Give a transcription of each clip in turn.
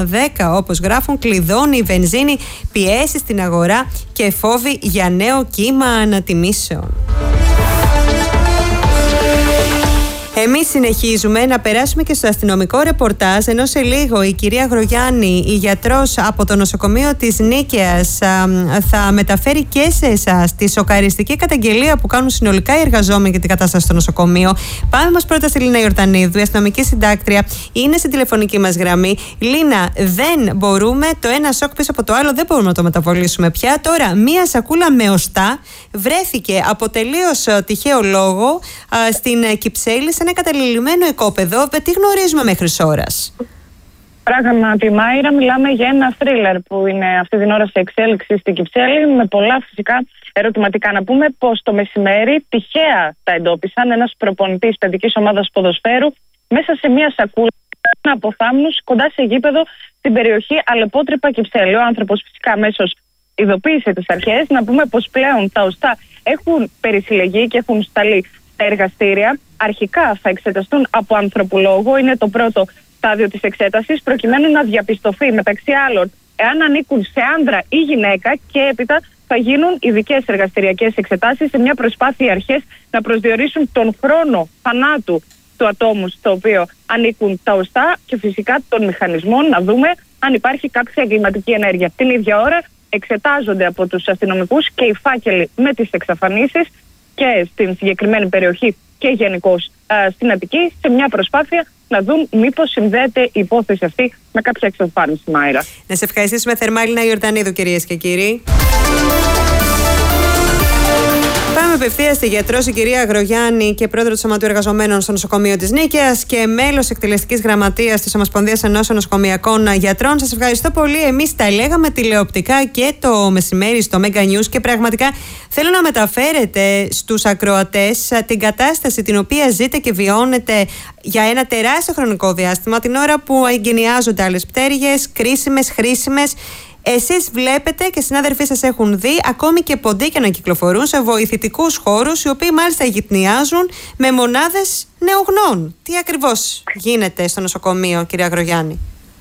10, όπως γράφουν, κλειδώνει η βενζίνη, πιέσει στην αγορά και φόβοι για νέο κύμα ανατιμήσεων. Εμείς συνεχίζουμε να περάσουμε και στο αστυνομικό ρεπορτάζ, ενώ σε λίγο η κυρία Γρογιάννη, η γιατρός από το νοσοκομείο της Νίκαιας, θα μεταφέρει και σε εσάς τη σοκαριστική καταγγελία που κάνουν συνολικά οι εργαζόμενοι για την κατάσταση στο νοσοκομείο. Πάμε μας πρώτα στη Λίνα Ιορτανίδου, η αστυνομική συντάκτρια, είναι στην τηλεφωνική μας γραμμή. Λίνα, δεν μπορούμε, το ένα σοκ πίσω από το άλλο δεν μπορούμε να το μεταβολήσουμε πια. Τώρα, μία σακούλα με οστά βρέθηκε από τελείως τυχαίο λόγο στην Κυψέλη, σε ένα καταλημμένο οικόπεδο. Τι γνωρίζουμε μέχρι ώρας? Πράγματι, Μάιρα, μιλάμε για ένα θρίλερ που είναι αυτή την ώρα σε εξέλιξη στην Κυψέλη, με πολλά φυσικά ερωτηματικά. Να πούμε πως το μεσημέρι τυχαία τα εντόπισαν ένας προπονητής παιδικής ομάδας ποδοσφαίρου μέσα σε μια σακούλα από θάμνους κοντά σε γήπεδο στην περιοχή Αλεπότρυπα Κυψέλη. Ο άνθρωπος φυσικά αμέσως ειδοποίησε τις αρχές. Να πούμε πως πλέον τα οστά έχουν περισυλλεγεί και έχουν σταλεί στα εργαστήρια. Αρχικά θα εξεταστούν από ανθρωπολόγο, είναι το πρώτο στάδιο της εξέτασης, προκειμένου να διαπιστωθεί μεταξύ άλλων εάν ανήκουν σε άνδρα ή γυναίκα, και έπειτα θα γίνουν ειδικές εργαστηριακές εξετάσεις σε μια προσπάθεια οι αρχές να προσδιορίσουν τον χρόνο θανάτου του ατόμου στο οποίο ανήκουν τα οστά και φυσικά των μηχανισμών, να δούμε αν υπάρχει κάποια εγκληματική ενέργεια. Την ίδια ώρα εξετάζονται από τους αστυνομικούς και οι φάκελοι με τις εξαφανίσεις και στην συγκεκριμένη περιοχή και γενικώς στην Αττική, σε μια προσπάθεια να δουν μήπως συνδέεται η υπόθεση αυτή με κάποια εξαφάνιση, Μάιρα. Να σε ευχαριστήσουμε θερμά, Λίνα Ιορτανίδου, κυρίες και κύριοι. Πάμε απευθείας στη γιατρός, η κυρία Γρογιάννη, και πρόεδρο του Σωματείου Εργαζομένων στο νοσοκομείο της Νίκαιας και μέλος εκτελεστικής γραμματείας της Ομοσπονδίας Ενώσεων Νοσοκομειακών Γιατρών. Σας ευχαριστώ πολύ. Εμείς τα λέγαμε τηλεοπτικά και το μεσημέρι στο Mega News και πραγματικά θέλω να μεταφέρετε στους ακροατές την κατάσταση την οποία ζείτε και βιώνετε για ένα τεράστιο χρονικό διάστημα, την ώρα που εγκαινιάζονται άλλες πτέρυγες, κρίσιμες, χρήσιμες. Εσείς βλέπετε και συνάδελφοί σας έχουν δει ακόμη και ποντίκια να κυκλοφορούν σε βοηθητικούς χώρους, οι οποίοι μάλιστα γυτνιάζουν με μονάδες νεογνών. Τι ακριβώς γίνεται στο νοσοκομείο, κυρία Γρογιάννη?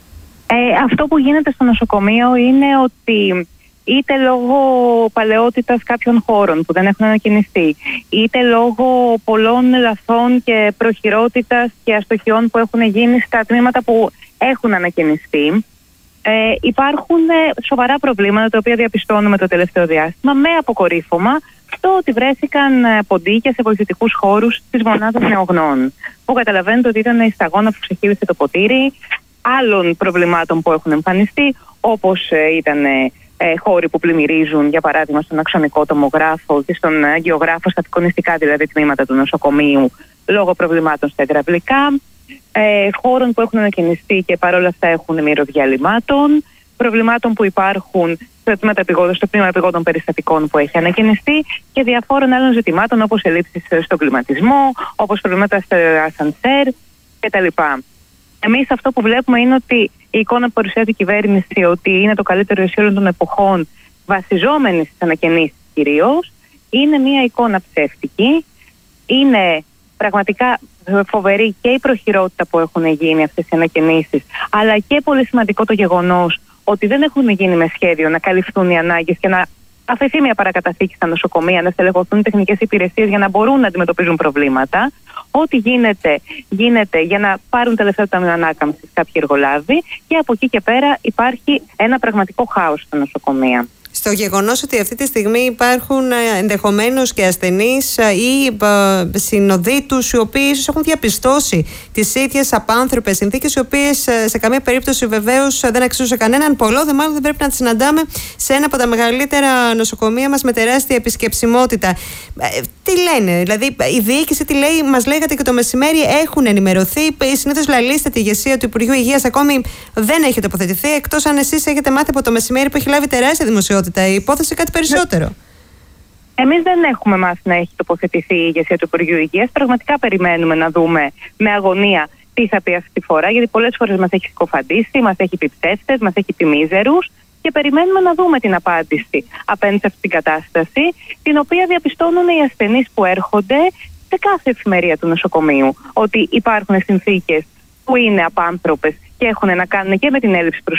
Αυτό που γίνεται στο νοσοκομείο είναι ότι είτε λόγω παλαιότητας κάποιων χώρων που δεν έχουν ανακοινιστεί, είτε λόγω πολλών λαθών και προχειρότητας και αστοχιών που έχουν γίνει στα τμήματα που έχουν ανακοινιστεί, υπάρχουν σοβαρά προβλήματα τα οποία διαπιστώνουμε το τελευταίο διάστημα, με αποκορύφωμα στο ότι βρέθηκαν ποντίκια σε βοηθητικούς χώρους της μονάδας νεογνών, που καταλαβαίνετε ότι ήταν η σταγόνα που ξεχύλισε το ποτήρι άλλων προβλημάτων που έχουν εμφανιστεί, όπως ήταν χώροι που πλημμυρίζουν, για παράδειγμα στον αξονικό τομογράφο και στον αγγιογράφο, στα απεικονιστικά δηλαδή τμήματα του νοσοκομείου, λόγω προβλημάτων στα υδραυλικά, χώρων που έχουν ανακοινιστεί και παρόλα αυτά έχουν μυρωδιαλυμάτων, προβλημάτων που υπάρχουν στο τμήμα επιγόντων περιστατικών που έχει ανακοινιστεί και διαφόρων άλλων ζητημάτων, όπως ελλείψεις στον κλιματισμό, όπως προβλήματα στα ασανσέρ κτλ. Εμείς αυτό που βλέπουμε είναι ότι η εικόνα που παρουσιάζει η κυβέρνηση, ότι είναι το καλύτερο εσύ όλων των εποχών, βασιζόμενη στις ανακοινήσεις κυρίως, είναι μια εικόνα ψεύτικη. Είναι πραγματικά φοβερή και η προχειρότητα που έχουν γίνει αυτές οι ανακοινήσεις, αλλά και πολύ σημαντικό το γεγονός ότι δεν έχουν γίνει με σχέδιο να καλυφθούν οι ανάγκες και να αφαιθεί μια παρακαταθήκη στα νοσοκομεία, να στελεχωθούν τεχνικές υπηρεσίες για να μπορούν να αντιμετωπίζουν προβλήματα. Ό,τι γίνεται για να πάρουν τελευταίο ταμείο ανάκαμψης κάποιοι εργολάβοι, και από εκεί και πέρα υπάρχει ένα πραγματικό χάος στα νοσοκομεία. Στο γεγονός ότι αυτή τη στιγμή υπάρχουν ενδεχομένως και ασθενείς ή συνοδοί τους, οι οποίοι ίσως έχουν διαπιστώσει τις ίδιες απάνθρωπες συνθήκες, οι οποίες σε καμία περίπτωση βεβαίως δεν αξίζουν σε κανέναν, πολλό δε μάλλον δεν πρέπει να τις συναντάμε σε ένα από τα μεγαλύτερα νοσοκομεία μας με τεράστια επισκεψιμότητα. Τι λένε, δηλαδή η διοίκηση τι λέει? Μας λέγατε και το μεσημέρι έχουν ενημερωθεί. Η συνήθως λαλίστατη ηγεσία του Υπουργείου Υγείας ακόμη δεν έχει τοποθετηθεί, εκτός αν εσείς έχετε μάθει από το μεσημέρι που έχει λάβει τεράστια δημοσιότητα η υπόθεση κάτι περισσότερο. Εμείς δεν έχουμε μάθει να έχει τοποθετηθεί η ηγεσία του Υπουργείου Υγείας. Πραγματικά περιμένουμε να δούμε με αγωνία τι θα πει αυτή τη φορά, γιατί πολλές φορές μας έχει συκοφαντήσει, μας έχει πει ψεύτες, μας έχει πει μίζερους, και περιμένουμε να δούμε την απάντηση απέναντι σε αυτή την κατάσταση, την οποία διαπιστώνουν οι ασθενείς που έρχονται σε κάθε εφημερία του νοσοκομείου. Ότι υπάρχουν συνθήκες που είναι απάνθρωπες και έχουν να κάνουν και με την έλλειψη